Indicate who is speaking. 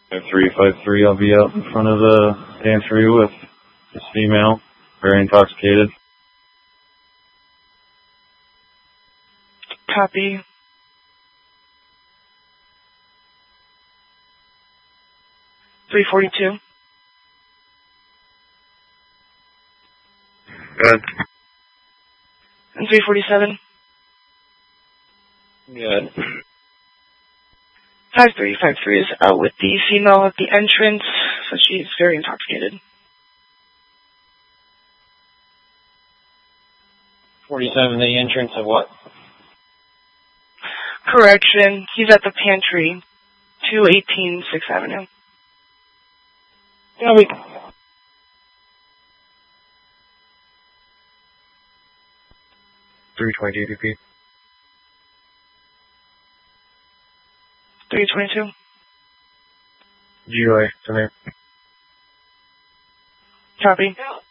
Speaker 1: 353, I'll be out in front of the pantry with this female, very intoxicated.
Speaker 2: Copy. $342.
Speaker 1: Good.
Speaker 2: And $347.
Speaker 1: Good.
Speaker 2: 5353 is out with the female at the entrance, so she's very intoxicated.
Speaker 3: 47, the entrance of what?
Speaker 2: Correction, he's at the pantry, 218 6th Avenue.
Speaker 3: Copy.
Speaker 1: $320 DP.
Speaker 2: 322.
Speaker 1: GUI, it's in there.
Speaker 2: Copy.